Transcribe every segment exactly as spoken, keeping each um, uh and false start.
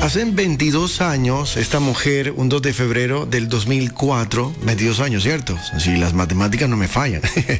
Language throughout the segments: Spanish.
Hace veintidós años, esta mujer, un dos de febrero del dos mil cuatro, veintidós años, ¿cierto? Si las matemáticas no me fallan.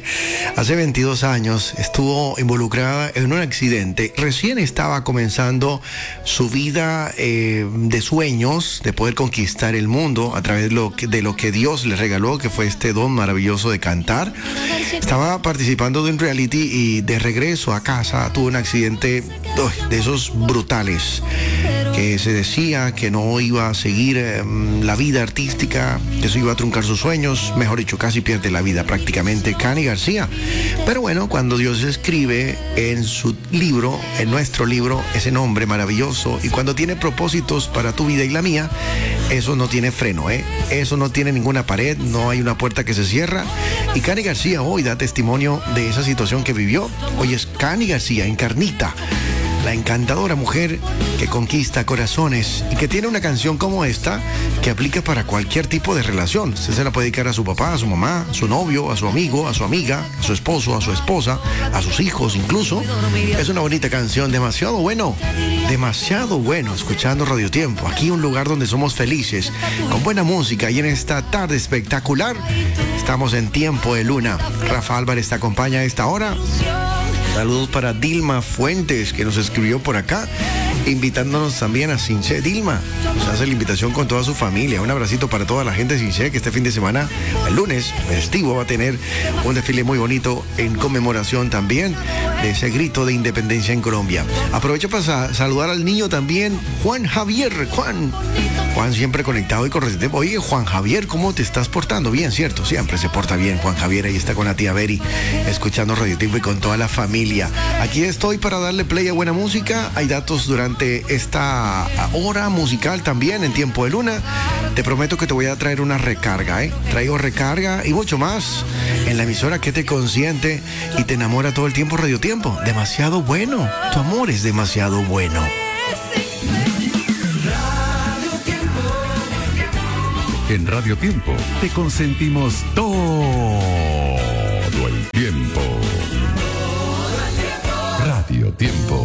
Hace veintidós años estuvo involucrada en un accidente. Recién estaba comenzando su vida eh, de sueños, de poder conquistar el mundo a través de lo, que, de lo que Dios le regaló, que fue este don maravilloso de cantar. Estaba participando de un reality y de regreso a casa tuvo un accidente uy, de esos brutales, que se decía que no iba a seguir eh, la vida artística, que eso iba a truncar sus sueños, mejor dicho, casi pierde la vida prácticamente Cani García. Pero bueno, cuando Dios escribe en su libro, en nuestro libro, ese nombre maravilloso, y cuando tiene propósitos para tu vida y la mía, eso no tiene freno, ¿eh? Eso no tiene ninguna pared, no hay una puerta que se cierra. Y Cani García hoy da testimonio de esa situación que vivió. Hoy es Cani García, Encarnita, la encantadora mujer que conquista corazones y que tiene una canción como esta que aplica para cualquier tipo de relación. Usted se la puede dedicar a su papá, a su mamá, a su novio, a su amigo, a su amiga, a su esposo, a su esposa, a sus hijos incluso. Es una bonita canción, demasiado bueno, demasiado bueno, escuchando Radio Tiempo. Aquí un lugar donde somos felices, con buena música, y en esta tarde espectacular estamos en Tiempo de Luna. Rafa Álvarez te acompaña a esta hora. Saludos para Dilma Fuentes, que nos escribió por acá, invitándonos también a Sinché. Dilma nos hace la invitación con toda su familia. Un abracito para toda la gente de Sinché, que este fin de semana, el lunes festivo, va a tener un desfile muy bonito en conmemoración también de ese grito de independencia en Colombia. Aprovecho para saludar al niño también, Juan Javier. Juan, Juan siempre conectado y correcto. Oye, Juan Javier, ¿cómo te estás portando? Bien, ¿cierto? Siempre se porta bien Juan Javier. Ahí está con la tía Beri, escuchando Radio Tiempo y con toda la familia. Aquí estoy para darle play a buena música. Hay datos durante esta hora musical también en Tiempo de Luna. Te prometo que te voy a traer una recarga, ¿eh? Traigo recarga y mucho más en la emisora que te consiente y te enamora todo el tiempo. Radio Tiempo, demasiado bueno. Tu amor es demasiado bueno. En Radio Tiempo te consentimos todo el tiempo. Radio Tiempo.